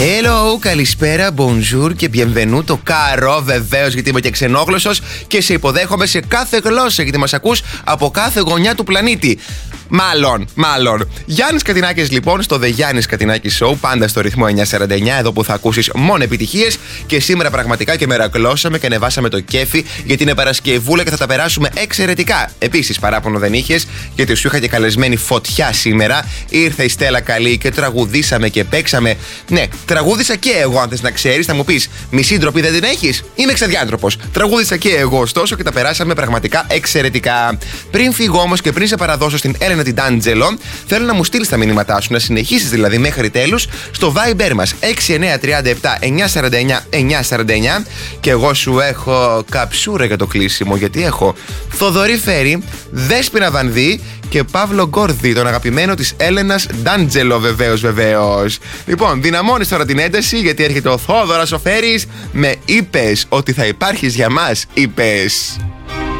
Hello, καλησπέρα, bonjour και bienvenue. Καρό βεβαίως, γιατί είμαι και ξενόγλωσσος και σε υποδέχομαι σε κάθε γλώσσα, γιατί μας ακούς από κάθε γωνιά του πλανήτη. Μάλλον. Γιάννης Κατινάκης λοιπόν στο The Γιάννης Κατινάκης Show, πάντα στο ρυθμό 949, εδώ που θα ακούσεις μόνο επιτυχίες. Και σήμερα πραγματικά και μερακλώσαμε και ανεβάσαμε το κέφι, γιατί είναι Παρασκευούλα και θα τα περάσουμε εξαιρετικά. Επίσης, παράπονο δεν είχες, γιατί σου είχα και καλεσμένη φωτιά σήμερα. Ήρθε η Στέλλα Καλή και τραγουδήσαμε και παίξαμε. Ναι, τραγούδισα και εγώ, αν θες να ξέρεις. Θα μου πεις, μισή ντροπή δεν την έχεις? Είμαι ξεδιάντροπος. Τραγούδισα και εγώ, ωστόσο, και τα περάσαμε πραγματικά εξαιρετικά. Πριν φύγω όμως και πριν σε παραδώσω στην Έλενα την Ντάντζελο, θέλω να μου στείλεις τα μηνύματά σου, να συνεχίσεις δηλαδή μέχρι τέλους στο Viber μας 6937-949-949. Και εγώ σου έχω καψούρα για το κλείσιμο, γιατί έχω Θοδωρή Φέρη, Δέσποινα Βανδύ και Παύλο Γκόρδη, τον αγαπημένο της Έλενας Ντάντζελο, βεβαίως. Λοιπόν, δυναμώνεις τώρα την ένταση, γιατί έρχεται ο Θόδωρας ο Φέρης με «Είπες ότι θα υπάρχεις για μας, είπες».